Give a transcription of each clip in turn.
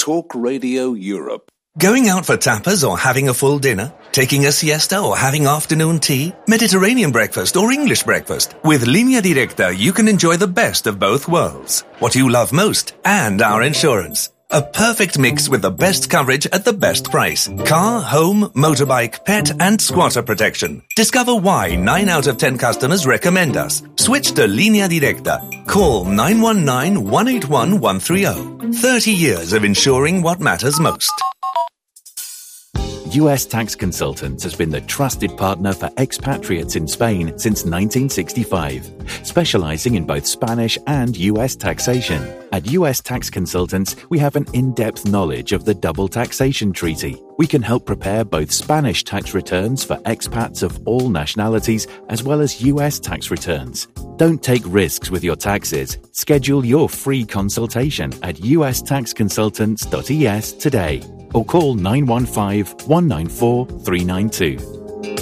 Talk Radio Europe. Going out for tapas or having a full dinner? Taking a siesta or having afternoon tea? Mediterranean breakfast or English breakfast? With Línea Directa, you can enjoy the best of both worlds. What you love most and our insurance. A perfect mix with the best coverage at the best price. Car, home, motorbike, pet and squatter protection. Discover why 9 out of 10 customers recommend us. Switch to Línea Directa. Call 919-181-130. 30 years of insuring what matters most. US Tax Consultants has been the trusted partner for expatriates in Spain since 1965, specializing in both Spanish and US taxation. At US Tax Consultants, we have an in-depth knowledge of the double taxation treaty. We can help prepare both Spanish tax returns for expats of all nationalities as well as US tax returns. Don't take risks with your taxes. Schedule your free consultation at ustaxconsultants.es today or call 915-194-392.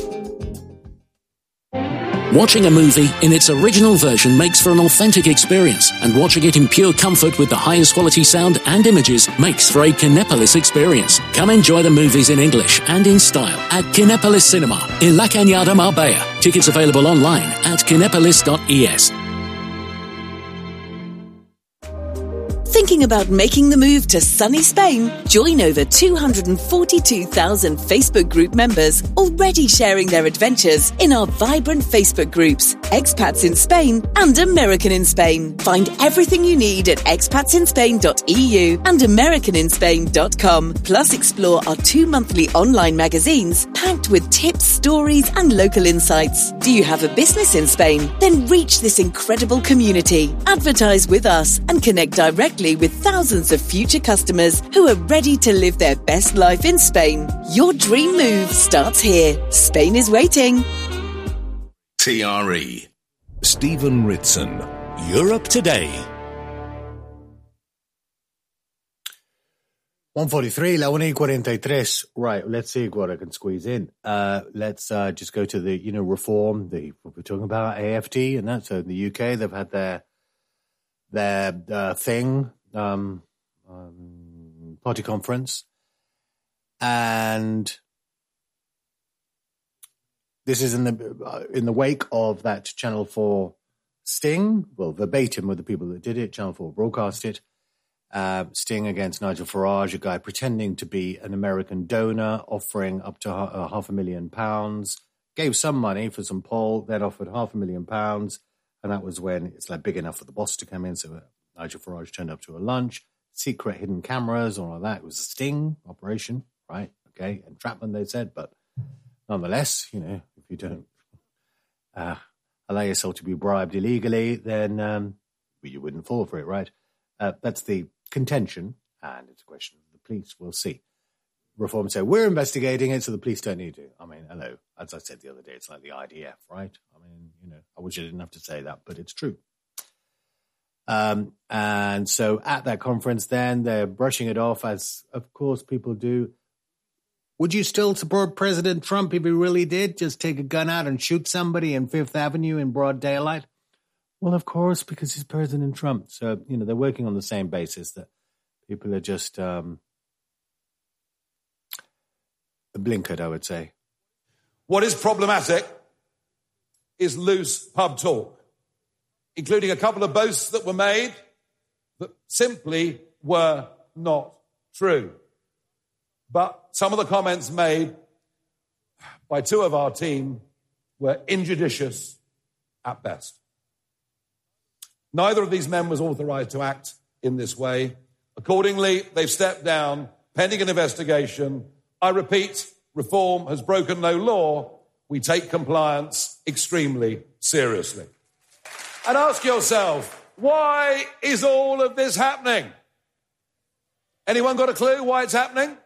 Watching a movie in its original version makes for an authentic experience, and watching it in pure comfort with the highest quality sound and images makes for a Kinepolis experience. Come enjoy the movies in English and in style at Kinepolis Cinema in La Cañada, Marbella. Tickets available online at kinepolis.es. Thinking about making the move to sunny Spain? Join over 242,000 Facebook group members already sharing their adventures in our vibrant Facebook groups, Expats in Spain and American in Spain. Find everything you need at expatsinspain.eu and americaninspain.com. Plus explore our 2 monthly online magazines packed with tips, stories and local insights. Do you have a business in Spain? Then reach this incredible community. Advertise with us and connect directly with thousands of future customers who are ready to live their best life in Spain. Your dream move starts here. Spain is waiting. TRE. Stephen Ritson. Europe Today. 1:43, la 1:43. Right, let's see what I can squeeze in. Let's just go to the, reform, what we're talking about, AFD and that. So in the UK, they've had their thing, party conference, and this is in the wake of that Channel 4 sting, well, verbatim with the people that did it. Channel 4 broadcast it. Sting against Nigel Farage, a guy pretending to be an American donor, offering up to £500,000, gave some money for some poll, then offered £500,000. And that was when it's like big enough for the boss to come in. So Nigel Farage turned up to a lunch, secret hidden cameras, all of that. It was a sting operation, right? Okay. Entrapment, they said. But nonetheless, if you don't allow yourself to be bribed illegally, then you wouldn't fall for it, right? That's the contention. And it's a question of the police. We'll see. Reform say, we're investigating it, so the police don't need to. I mean, hello. As I said the other day, it's like the IDF, right? I mean, I wish I didn't have to say that, but it's true. And so at that conference then, they're brushing it off, as of course people do. Would you still support President Trump if he really did just take a gun out and shoot somebody in Fifth Avenue in broad daylight? Well, of course, because he's President Trump. So, they're working on the same basis that people are just blinkered, I would say. What is problematic is loose pub talk, including a couple of boasts that were made that simply were not true. But some of the comments made by two of our team were injudicious at best. Neither of these men was authorized to act in this way. Accordingly, they've stepped down pending an investigation. I repeat, Reform has broken no law. We take compliance extremely seriously. And ask yourself, why is all of this happening? Anyone got a clue why it's happening?